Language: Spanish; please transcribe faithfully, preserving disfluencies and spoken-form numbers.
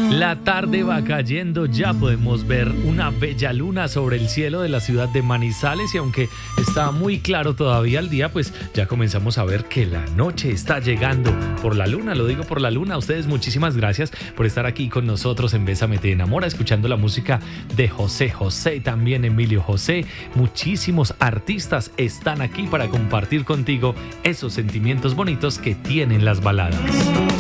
La tarde va cayendo, ya podemos ver una bella luna sobre el cielo de la ciudad de Manizales y aunque está muy claro todavía el día, pues ya comenzamos a ver que la noche está llegando por la luna, lo digo por la luna. A ustedes muchísimas gracias por estar aquí con nosotros en Bésame Te Enamora, escuchando la música de José José y también Emilio José. Muchísimos artistas están aquí para compartir contigo esos sentimientos bonitos que tienen las baladas.